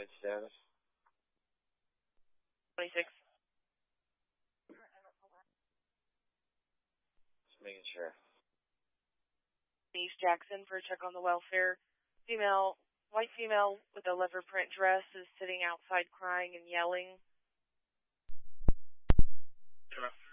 Ride status. 26. Just making sure. East Jackson for a check on the welfare. White female with a leopard print dress is sitting outside crying and yelling. Sure.